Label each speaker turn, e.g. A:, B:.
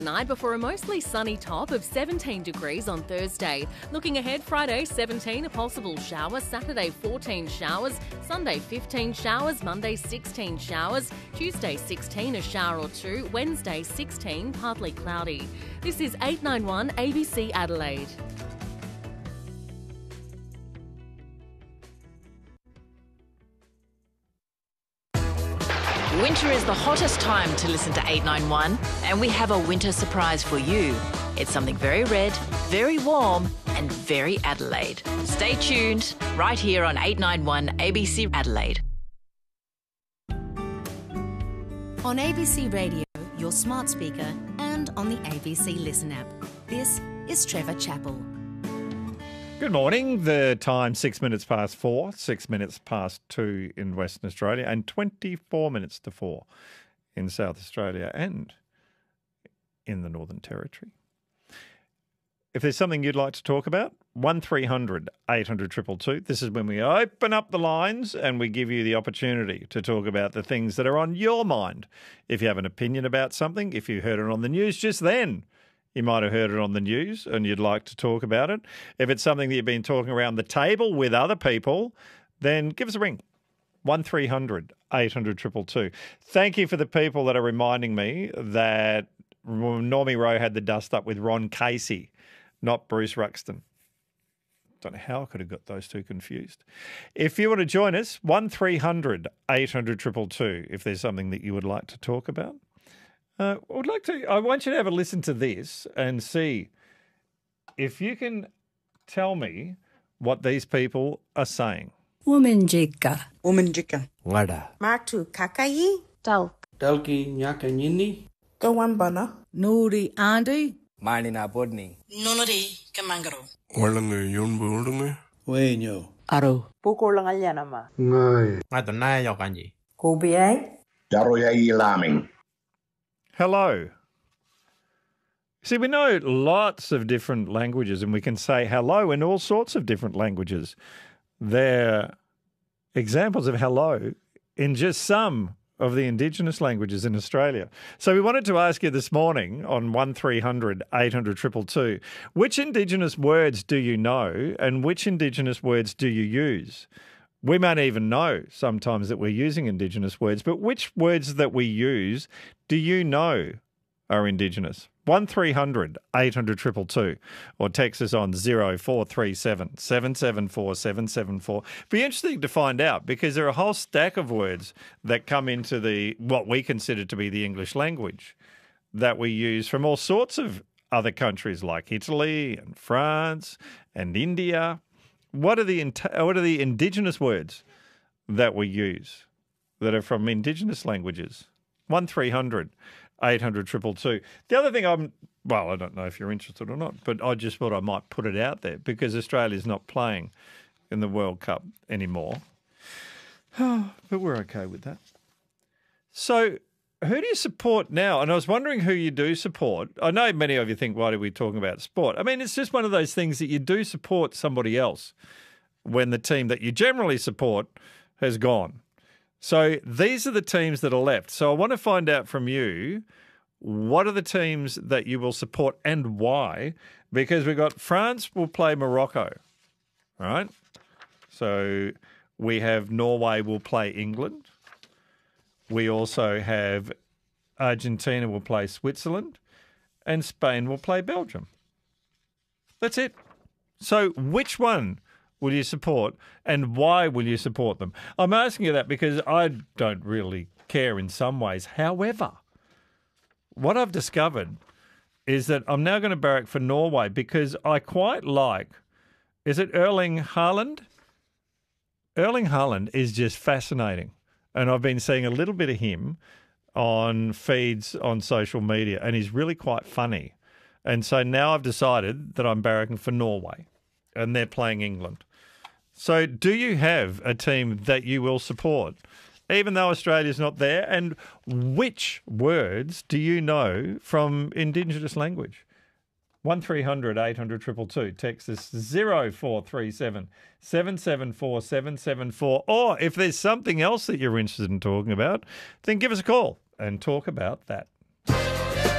A: Night before a mostly sunny top of 17 degrees on Thursday. Looking ahead, Friday 17, a possible shower, Saturday 14 showers, Sunday 15 showers, Monday 16 showers, Tuesday 16 a shower or two, Wednesday 16 partly cloudy. This is 891 ABC Adelaide.
B: Winter is the hottest time to listen to 891, and we have a winter surprise for you. It's something very red, very warm, and very Adelaide. Stay tuned right here on 891 ABC Adelaide.
C: On ABC Radio, your smart speaker, and on the ABC Listen app. This is Trevor Chappell.
D: Good morning. The time 6 minutes past 4, 6 minutes past 2 in Western Australia, and 24 minutes to 4 in South Australia and in the Northern Territory. If there's something you'd like to talk about, 1300 800 222. This is when we open up the lines and we give you the opportunity to talk about the things that are on your mind. If you have an opinion about something, if you heard it on the news just then, you might have heard it on the news and you'd like to talk about it. If it's something that you've been talking around the table with other people, then give us a ring. 1300 800 222. Thank you for the people that are reminding me that Normie Rowe had the dust up with Ron Casey, not Bruce Ruxton. Don't know how I could have got those two confused. If you want to join us, 1300 800 222, if there's something that you would like to talk about. I want you to have a listen to this and see if you can tell me what these people are saying.
E: Womanjika.
F: Ngada.
E: Matu kakai.
F: Dalki nyakanyini.
E: Gawambana. Nuri Andy.
F: Manina Bodni.
E: Nonori Kamangaro.
G: Walange yunbu urunge.
F: Wenyo.
E: Aro.
H: Pukulangalyanama.
G: Ngai.
F: Ngadonaya yokanji.
E: Kubiai.
I: Daroyai laming.
D: Hello. See, we know lots of different languages and we can say hello in all sorts of different languages. They're examples of hello in just some of the Indigenous languages in Australia. So we wanted to ask you this morning on 1300 800 222, which Indigenous words do you know and which Indigenous words do you use? We might even know sometimes that we're using Indigenous words, but which words that we use do you know are Indigenous? 1300 800 222 or text us on 0437 774 774. Be interesting to find out because there are a whole stack of words that come into what we consider to be the English language that we use from all sorts of other countries like Italy and France and India. What are the Indigenous words that we use that are from Indigenous languages? 1300 800 222. The other thing I don't know if you're interested or not, but I just thought I might put it out there because Australia's not playing in the World Cup anymore. But we're okay with that. So who do you support now? And I was wondering who you do support. I know many of you think, why are we talking about sport? I mean, it's just one of those things that you do support somebody else when the team that you generally support has gone. So these are the teams that are left. So I want to find out from you, what are the teams that you will support and why? Because we've got France will play Morocco, right? So we have Norway will play England. We also have Argentina will play Switzerland and Spain will play Belgium. That's it. So which one will you support and why will you support them? I'm asking you that because I don't really care in some ways. However, what I've discovered is that I'm now going to barrack for Norway because I quite like, is it Erling Haaland? Erling Haaland is just fascinating. And I've been seeing a little bit of him on feeds on social media, and he's really quite funny. And so now I've decided that I'm barracking for Norway, and they're playing England. So do you have a team that you will support, even though Australia's not there? And which words do you know from Indigenous language? 1300 800 222. Text us 0437 774 774. Or if there's something else that you're interested in talking about, then give us a call and talk about that.